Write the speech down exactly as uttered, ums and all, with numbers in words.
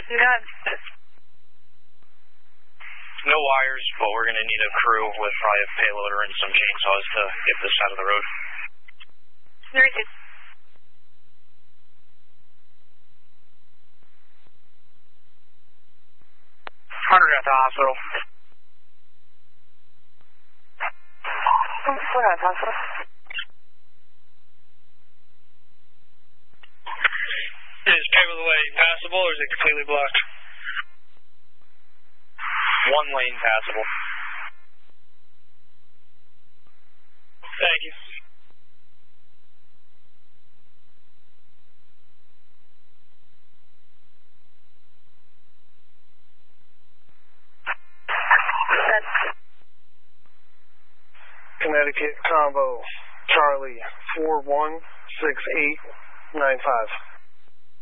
None. No wires, but we're going to need a crew with probably a payloader and some chainsaws to get this out of the road. Very good. Hunter at the hospital. We're at the hospital. Is Pebble Way passable or is it completely blocked? One lane passable. Thank you. Connecticut Combo, Charlie, four one six eight nine five.